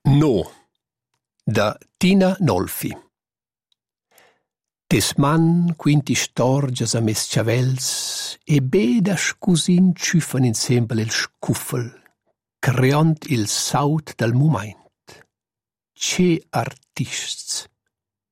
No, da Tina Nolfi. Tes man quinti storgias a mes chavels e beda scusin ciuffan insembel il scuffel, creont il saut dal mumaint. Che artists!